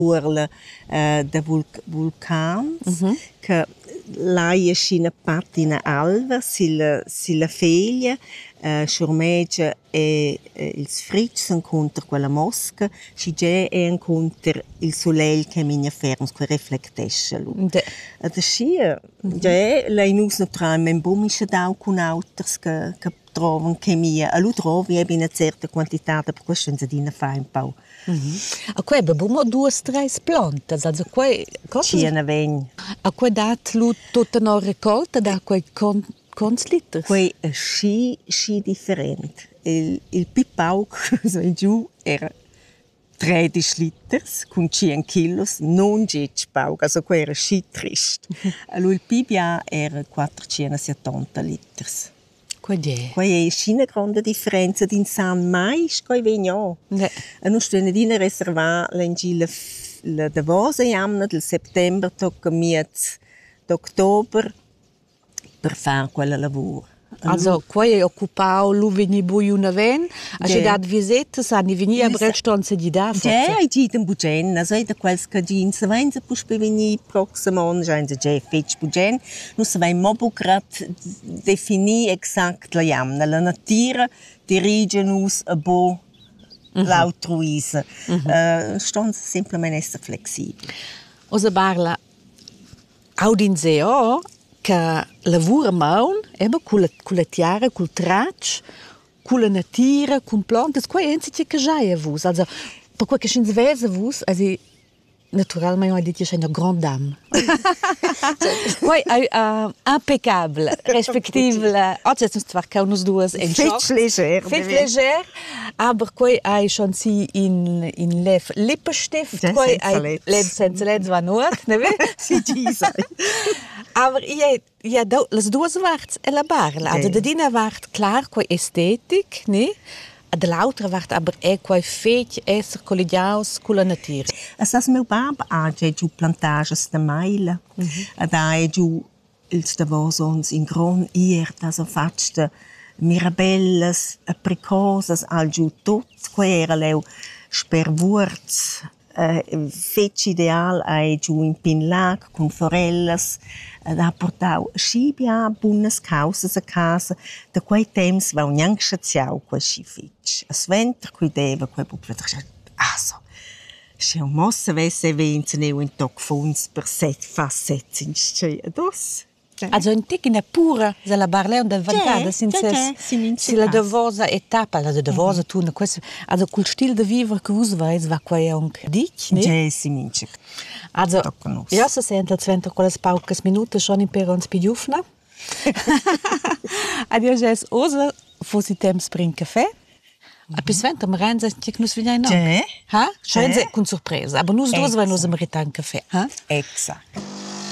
urla da vulcans che laia scina patina alva silla feglia schurmegia e ils fritz incontra quella mosca si già è incontra il soleil che migna ferms che reflectesce lu ad scia già lei nus naturalmente bumische dau con auters che trovano chemia a lu trovi e una certa quantità per questo senza dina fa un po'. A quei bebumo 2-3 plantas, also quei Ciena vegn. A quei dat lu tutta no raccolta da quei consliters. Quei è sci different. Il pipau so giù era 13 liters con 100 kilos, non 10 pau, also quei era sci trist. Allora il pibia era 470 liters. Quei è una grande differenza di San Mais che vigno. E noi stiamo a riservare la davosa jamna del settembre tocca miez d'ottobre per fare quella lavoro. Also, quei è occupato lu veni bui una ven, a ci dat visite, sa ni veni a brestanza di da. Ja, I git en bugen, also da quels che gin se vain se pus veni proximon, ja se je fetch bugen, nu se vain mobu grad defini exact la jamna, la natura dirige nus a bo l'altruise. Ston semplicemente essere flexibili. Osa parla audinzeo che lavora maun, con la tiara, col traccio, con la natura, con plantas, qua è anziché che già è vus. Also, per quel che si svese vus, also, naturalmente, ho detto che è una grande dame. Poi è impeccabile, respektive, oggi sono stvarcati uns duas in Fetch leger, aber poi è schon si in Lippenstift, poi è senza leds va nuot, ne vedi? Si gisa. Aber ja, las duas varts e la barla. Also, da dina vart klar quei estetik, ne? De l'altra vart aber quei fetch esser collegiaus con la natura. As meu bab ha giù plantages de maila. Ad ha giù ils davosons in gron iert, also fatste mirabelles, apricosas, al giù tot, quei era leu sperwurz, fetch ideal ai giù in Pinlac con forellas. Ha portau scibia buonas causas a casa, da quei temps va un schaziau quei scifitsch. A sventer quei deva quei bupla so. Se un mossa vesse venze neu in toc fons per facets in sche ados. Also in ticina pura se la barleon del vantada si la davosa etapa, la davosa tu na questo, also col stil de vivere che us vais va quei anche dich, ne? Ja, si minche. Also, ja, se sente zwenter quelles paucas minutes schon in per uns pidiufna. Adio jes osa fossi temps bring caffè. A pis sventer mi renza che nus vignai no. Ja. Ha? Schönze con sorpresa, aber nus dos vai nus meritan caffè, ha? Exakt.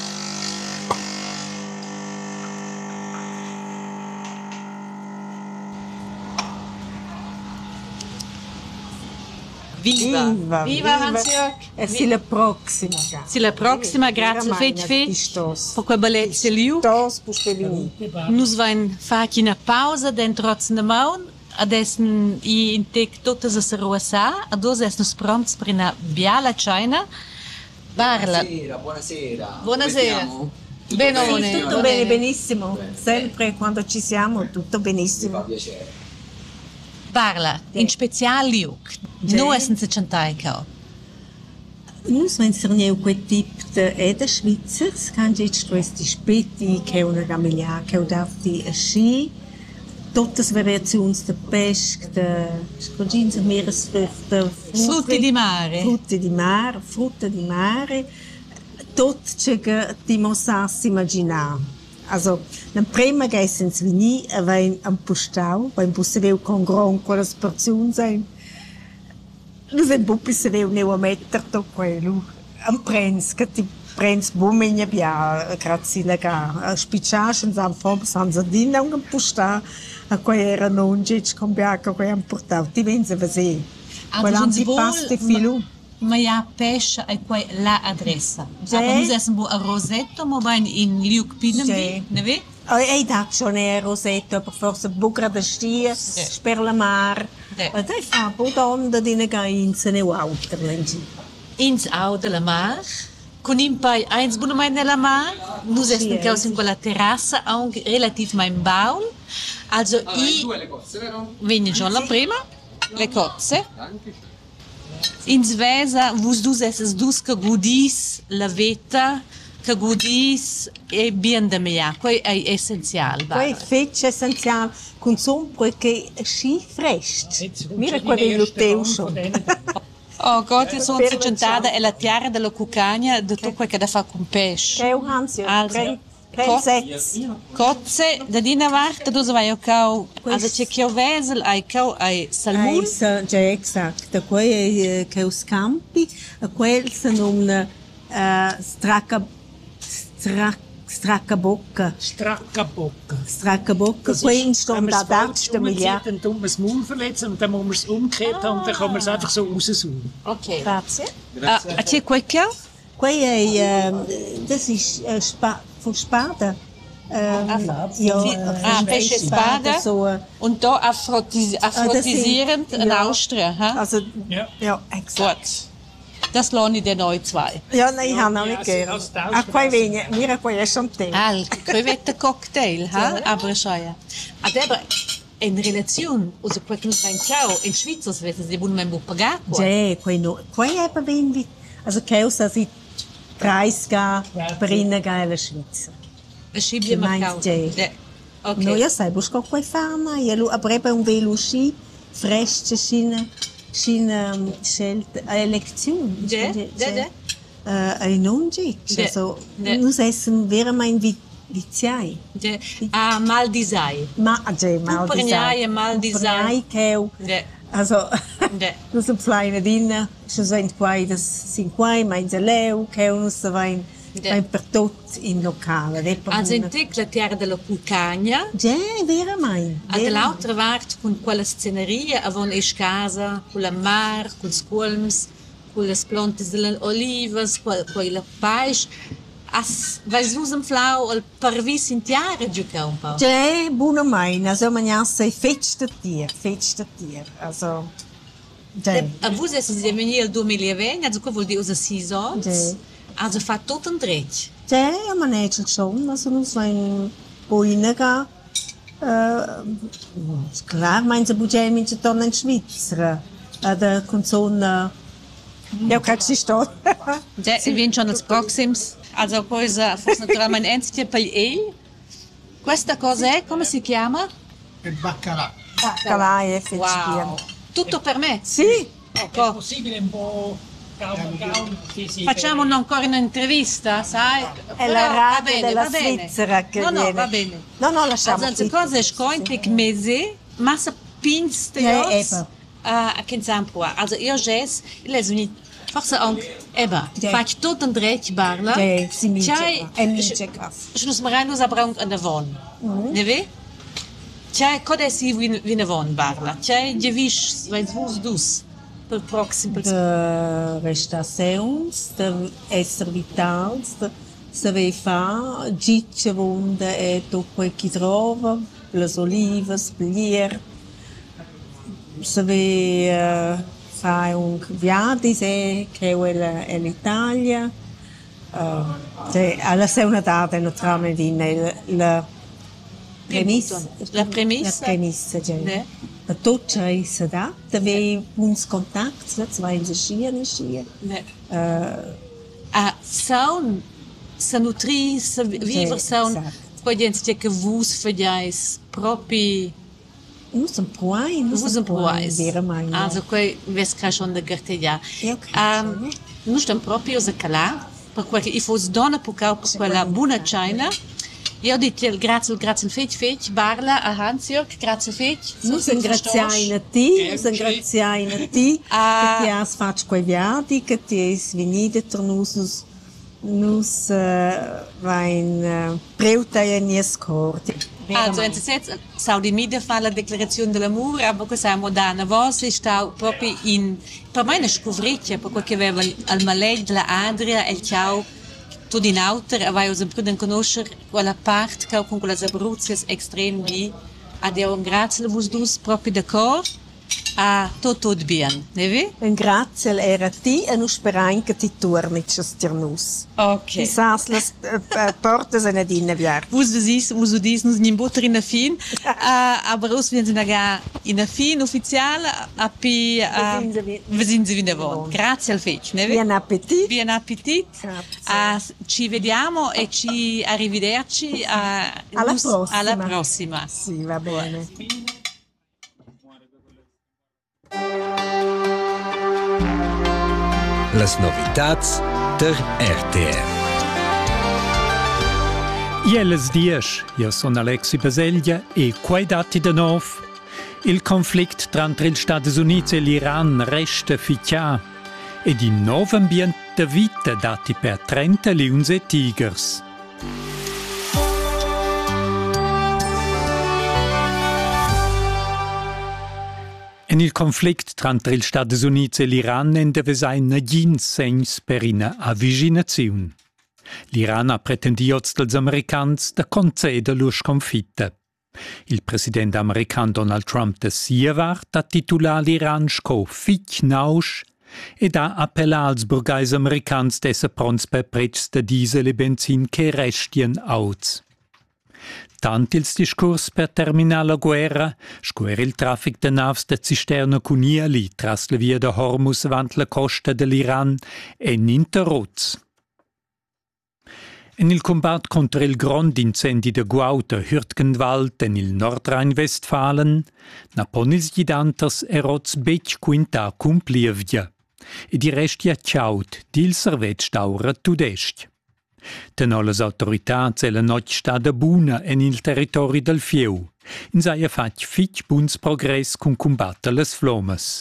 Viva! Viva Hans-Jörg! E si la prossima. Si la prossima, grazie fetch. Per quel bellezza liu. Stos puspelini. Nus vain fare una pausa dentro de maun. Adesso in tec tutte se rosa, adesso nus pronti per una biala cena. Parla. Buonasera. Buonasera. Benone. Sì, tutto bene, benissimo. Sempre quando ci siamo, tutto benissimo. Mi fa piacere. Parla, in speciale liuk. Nu essen se centai cao. Nus wenn ser quel tip de Schweizers, kann jetzt questi spetti che una gamiglia che dafti a sci. Tutte le variazioni di pesca, di meeresfrüchte, frutti di mare. Frutti di mare, tutto ciò che ti possassi immaginare. Also, na prima gessen wir nie, weil am Postau, beim Busseveu con gran quelle porzioni sein. Nu sind Busseveu neu a metter to quello. Am prens, che ti prens bumenja bia, grazie la ga. Spicciaschen sam fom san sardina un Postau, a quei era non gec con biaca quei am portau. Ti vense vese. Quella antipaste filu. Ma ja pesce e poi la adressa. Aber nus essen bo a rosetto, ma vain in liuk pinem, ne ve? Ei dat schon a rosetto, aber forse bugra da stia, sper la mar. Dai fa bo donda dine ga in se ne auter lengi. ins au de la mar, con in pai eins bunamai nella mar, nus essen caus in quella terrassa, anche relativ mein baul, also vegnan schon la prima, le cozze, ins vesa, vus dus esses dus che gudis la veta, che gudis e bien da mea, quei è essenzial. Quei fetch essenzial, consum perché sci frest. Mira quei luteu schon. Oh Gott, io sono sentada e la tiara della cucagna di tutto quel che da fa con pesce. Che Hans, Also, Kotze. Kotze, da dina varta, dove vai a cau, also c'è che vesel, ai cau, ai salmon. Già, esatto. Quei è che os campi, quel se non Straccabocca. Straccabocca. Quei instant da da Milliard. Dann tun wir das Maul verletzen und dann muss man es umgekehrt haben und dann kann man es einfach so raussaugen. Ok. Grazie. C'è quel che? Quei è, das ist von Spada. Pesce spada. So, Und da aphrodisierend in ja. Austria. Ha? also, Ja. ja, exakt. Gut. Das lohne ich den euch zwei. Ja, nein, ich habe noch nicht also, gern. als Tausch- Quei wenig, mir quei è schon te. Crevette-cocktail, ha? Aber schau. Adebra, in relazione, uso quel che noi ciao, in Svizzera, se vedi, si buon membo pagato. Quei no, quei è per wen, also che usa si preis ga per in ga la Svizzera. E scibbia Meinst marcau. du? Ok. No, ja sai, busco quei fama, io avrebbe un velo sci, fresce scina scelta elezione. Non dice, also, nus essen veramente viziai. Mal disai. Ma, mal Uperniai, mal disai. Che also, nus flyna dinna, ci sono quai, das sind quai, mein Leu, che nus vain per tot in locale. Also in te la terra della Cucagna. Veramente. Dall'altra parte con quella sceneria avon es casa, con la mar, con scolms, con le plantes delle olivas, con la pais. As vais usam flau al parvis in tiara giuca un po'. Buona mai, also man sei fetchte Tier. Also, A vos es se veni al 2020, also co vuol dire usa 6 ans. Also fa tot un dretg. Man hat schon, also nus vain boina ga. Klar, mein se budget min se torna in Svizzera. Da consona. Ja, kannst du sto. Si vien schon als proxims. Also cosa, forse naturalmente entity per il. Questa cosa è, come si chiama? Il baccalà. Calai e Wow. Tutto per me? Sì. È possibile un po'... Facciamo ancora un'intervista, sai? È la radio va bene, della va bene. Svizzera che No, viene. va bene. No, lasciamo. Also, le cose scointe che mese, massa pinste a che zampo. Also, io ges, les unit, forse anche, fac tot un dretg barla. Si mince. È mince cas. Schnus marano sabrang an der von. Ne ve? Tjai, code si vine von barla. Tjai, gewisch, weil vos dus. Per proxim, per De restaurações, de esser vitals, de saber fa, gitche wunde e tutto quel che trova, le olivas, blier, saber fa un viadis che è l'Italia. Alla seuna data naturalmente la premissa. La premissa? La premissa, già. Tot c'è da, avere uns contatti, zwei schieren. Saun, sa nutri, sa vivere saun, poi gente che vus fadiais propi. Nus un proai, veramente. Also quei vesca schon da garteglia. Nus stam proprio za calà, per quel che i fos donna pucau per quella buona China. Io ho detto grazie fetch, barla a Hans-Jörg, grazie fetch. Nus graziai a ti, che ti has fatto quei viadi, che ti es venite tra nus vain preuta e nies corti. Also, jetzt Saudi Media fa la declarazione dell'amore, ma questa è moderna voce, sta proprio per me una scovriccia, per quel che aveva al malegno della Adria e il ciao. Tu in auter, aveva sempre da conoscere quella parte che con quelle abruzze estrem di a Dio grazie a voi due proprio d'accordo Tot bien, ne vi? Un grazie era ti e nu sperain che ti torni tiernus. Ok. Quizás las portas en adina viar. Vos dis, nos nim botter in a fin, aber us wir sind ga in a fin official api wir sind sie von. Grazie al fetch, ne vi? Buon appetit. Buon appetit. Ci vediamo e ci arrivederci alla prossima. Sì, va bene. Las novitats der RTR. Ielles dies, io sono Alexi Baseglia e quei dati de nov. Il conflict tra gli Stati Uniti e l'Iran resta ficcia ed in nuovo ambiente de vita dati per 30 lions e tigers. En il conflict tra gli Stati Uniti e l'Iran deve essere negin sens per una avvicinazione. L'Iran ha pretendiot dals americans da conceder lo sconfitta. Il presidente americano Donald Trump da Sievart ha titulato l'Iran sco fich nausch ed ha appellato als burgais americans d'esser pronts per prezz da diesel e benzin che restien auts. Tant ils discurs per terminar la guerra, scuer il traffic de navs de cisterna cuniali tras la via de Hormuz avant la costa dell'Iran en interrots. En il combat contra il grand incendi de Guauta Hürtgenwald en il Nordrhein-Westfalen, napon ils gidanters erots bec quinta cumplievgia, ed i resti acciaut dil servet staura tudest. Tenò las autoritats e la noc stada buna en il territori del Fieu, in saia fac fich buns progress cun combatta las flommas.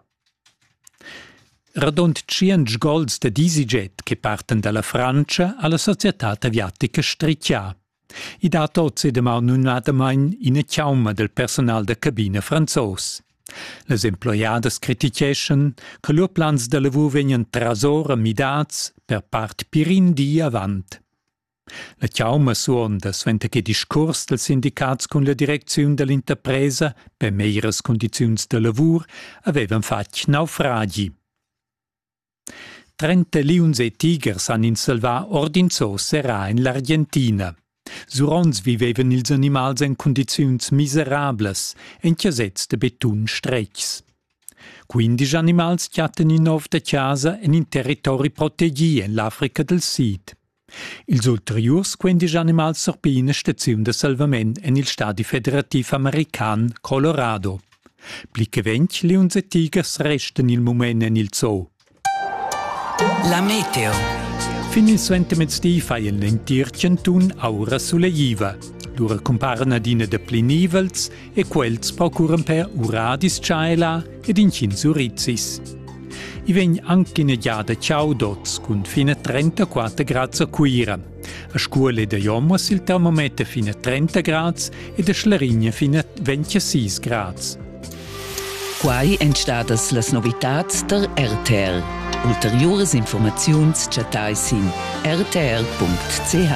Radont 100 golds de EasyJet che parten dalla Francia alla società aviatica Striccia. I datos e demau nun adamain in a chiauma del personal de cabina franzos. Les emploiadas criticheschen che lor plans de lavur vegnan trasora midats per part pirin di avant. La chiauma suonda sventa che discurs del sindicats con la direzione dell'interpresa per meilleras condiziuns de lavur avevan fac naufragi. 30 lions e tigers han in salvar ordinzo serà in l'Argentina. Surons vivevan ils animals en condiziuns miserables, en chiasets de betun stretgs. 15 animals chiatten in nov de casa en in territori protegi en l'Africa del Sud. Ils ulteriors 15 animals sorpina staziun de salvament en il stadi federativ american Colorado. Plique 20 lions e tigers resten il moment en il zoo. La meteo. Fin il suente mezzdi faien lentircentun aura sulle Dura comparana dina de plinivels e quels procuran per uradis caela ed incinsurizis. I vegn anche in giada ciaudots cun fina 34 gradi a cuira. A scuole de Jomas il termometer fina 30 gradi e de Schlarigna fina 26 gradi. Quai entstadas las novitats der RTR. Ulteriores informaziuns chatais in rtr.ch.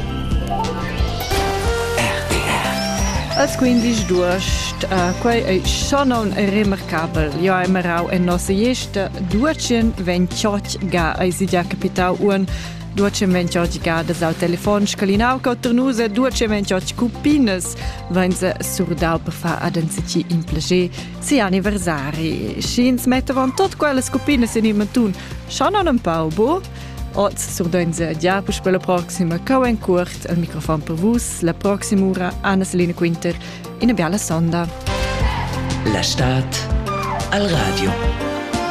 Als 15 duost, quei è schon un remarcabel. Jo emerau en nossa gesta duochen venciot ga eisi già capitau un duochen venciot ga das au telefon scalinau cauternuse duochen venciot cupines vense surdau per fa adenzici in plage si anniversari. Schins mettavon tot quelles cupines in imatun schon un pau bo. Oz surdoinze già per la prossima Coen Kurt al microfono per vus la prossima ora Anna Selina Quinter in a bella sonda. La Stat al radio.